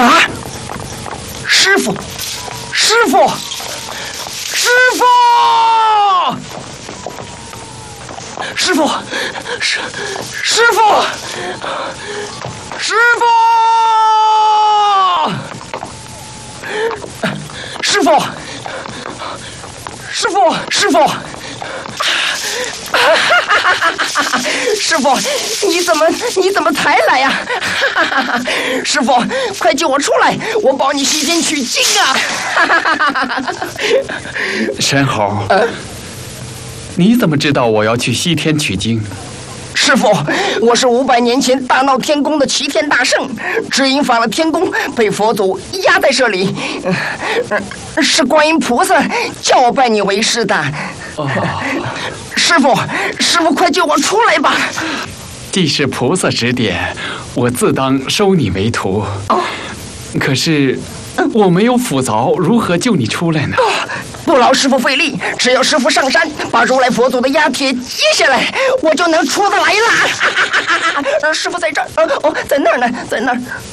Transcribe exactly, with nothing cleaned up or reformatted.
啊！师傅，师傅，师傅，师傅，师师傅，师傅，师傅，师傅，师傅。师傅，你怎么你怎么才来呀、啊？师傅，快救我出来！我保你西天取经啊！ 申猴，呃、你怎么知道我要去西天取经？ 师傅，我是五百年前大闹天宫的齐天大圣，只因犯了天宫，被佛祖压在这里。呃、是观音菩萨叫我拜你为师的。哦，师傅，师傅，快救我出来吧！ 既是菩萨指点，我自当收你为徒。哦，可是我没有斧凿，如何救你出来呢？哦， 不劳师傅费力，只要师傅上山把如来佛祖的压帖接下来，我就能出得来了。师傅在这儿，哦，在那儿呢，在那儿。